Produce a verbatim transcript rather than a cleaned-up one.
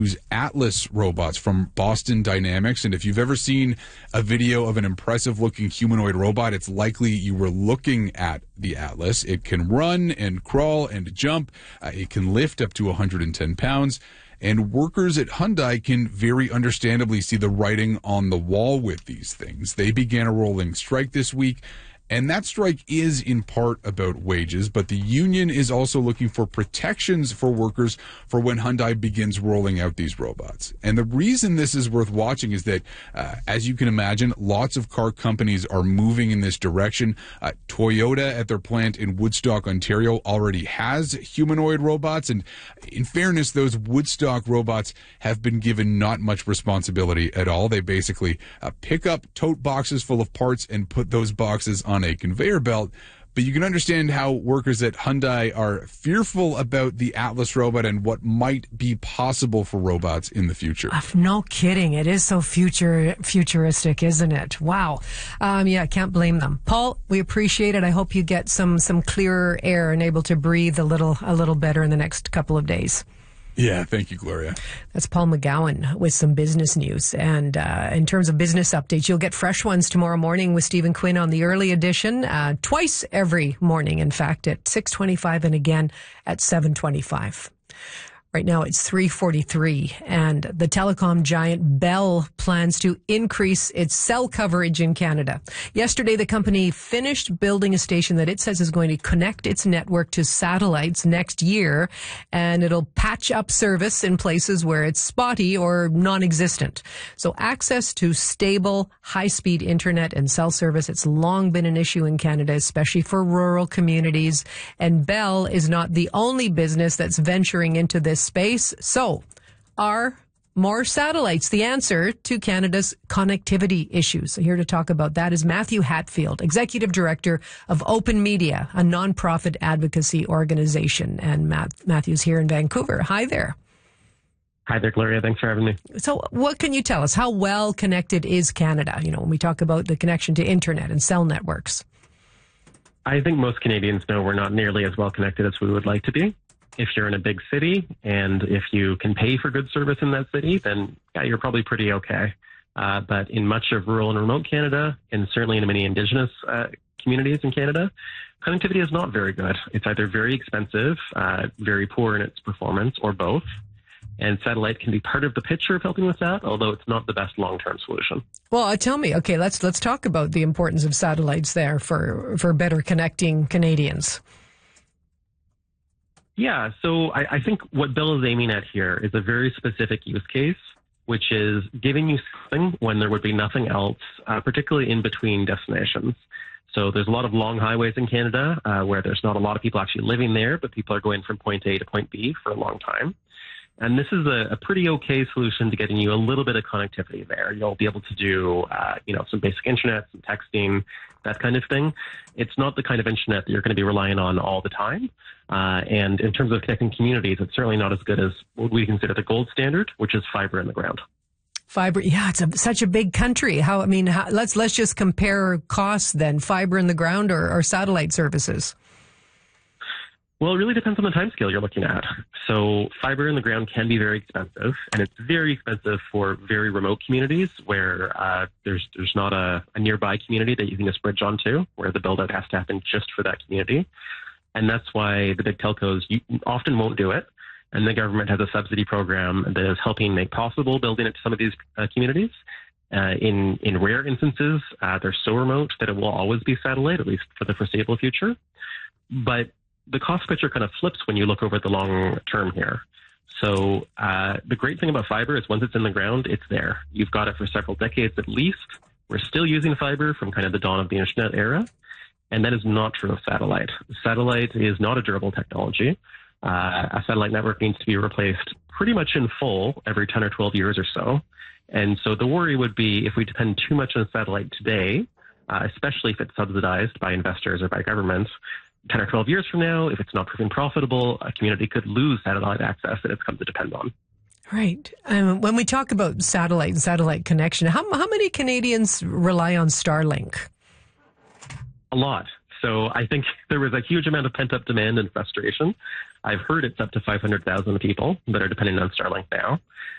use Atlas robots from Boston Dynamics. And if you've ever seen a video of an impressive-looking humanoid robot, it's likely you were looking at the Atlas. It can run and crawl and jump. Uh, it can lift up to one hundred ten pounds. And workers at Hyundai can very understandably see the writing on the wall with these things. They began a rolling strike this week, and that strike is in part about wages, but the union is also looking for protections for workers for when Hyundai begins rolling out these robots. And the reason this is worth watching is that, uh, as you can imagine, lots of car companies are moving in this direction. Uh, Toyota at their plant in Woodstock, Ontario, already has humanoid robots. And in fairness, those Woodstock robots have been given not much responsibility at all. They basically uh, pick up tote boxes full of parts and put those boxes on a conveyor belt. But you can understand how workers at Hyundai are fearful about the Atlas robot and what might be possible for robots in the future. Uh, no kidding. It is so future futuristic, isn't it? Wow. Um, yeah, can't blame them. Paul, we appreciate it. I hope you get some some clearer air and able to breathe a little a little better in the next couple of days. Yeah, thank you, Gloria. That's Paul McGowan with some business news. And uh, in terms of business updates, you'll get fresh ones tomorrow morning with Stephen Quinn on the early edition, uh, twice every morning, in fact, at six twenty-five and again at seven twenty-five. Right now it's three forty-three, and the telecom giant Bell plans to increase its cell coverage in Canada. Yesterday, the company finished building a station that it says is going to connect its network to satellites next year, and it'll patch up service in places where it's spotty or non-existent. So access to stable, high-speed internet and cell service, it's long been an issue in Canada, especially for rural communities, and Bell is not the only business that's venturing into this space. So, are more satellites the answer to Canada's connectivity issues? So here to talk about that is Matthew Hatfield, Executive Director of Open Media, a nonprofit advocacy organization. And Matt, Matthew's here in Vancouver. Hi there. Hi there, Gloria. Thanks for having me. So what can you tell us? How well connected is Canada? You know, when we talk about the connection to internet and cell networks. I think most Canadians know we're not nearly as well connected as we would like to be. If you're in a big city and if you can pay for good service in that city, then yeah, you're probably pretty okay. Uh, but in much of rural and remote Canada, and certainly in many Indigenous uh, communities in Canada, connectivity is not very good. It's either very expensive, uh, very poor in its performance, or both. And satellite can be part of the picture of helping with that, although it's not the best long-term solution. Well, uh, tell me, okay, let's let's talk about the importance of satellites there for, for better connecting Canadians. Yeah, so I, I think what Bell is aiming at here is a very specific use case, which is giving you something when there would be nothing else, uh, particularly in between destinations. So there's a lot of long highways in Canada uh, where there's not a lot of people actually living there, but people are going from point A to point B for a long time. And this is a, a pretty okay solution to getting you a little bit of connectivity there. You'll be able to do, uh, you know, some basic internet, some texting, that kind of thing. It's not the kind of internet that you're going to be relying on all the time. Uh, and in terms of connecting communities, it's certainly not as good as what we consider the gold standard, which is fiber in the ground. Fiber, yeah, it's a, such a big country. How, I mean, how, let's let's just compare costs then, fiber in the ground or, or satellite services. Well, it really depends on the timescale you're looking at. So fiber in the ground can be very expensive, and it's very expensive for very remote communities where uh, there's there's not a, a nearby community that you can just bridge onto, where the build-out has to happen just for that community. And that's why the big telcos often won't do it. And the government has a subsidy program that is helping make possible building it to some of these uh, communities. Uh, in, in rare instances, uh, they're so remote that it will always be satellite, at least for the foreseeable future. But the cost picture kind of flips when you look over the long term here. So uh, the great thing about fiber is once it's in the ground, it's there. You've got it for several decades at least. We're still using fiber from kind of the dawn of the internet era. And that is not true of satellite. Satellite is not a durable technology. Uh, a satellite network needs to be replaced pretty much in full every ten or twelve years or so. And so the worry would be if we depend too much on satellite today, uh, especially if it's subsidized by investors or by governments, ten or twelve years from now, if it's not proving profitable, a community could lose satellite access that it's come to depend on. Right. Um, when we talk about satellite and satellite connection, how, how many Canadians rely on Starlink? A lot. So I think there was a huge amount of pent-up demand and frustration. I've heard it's up to five hundred thousand people that are depending on Starlink now.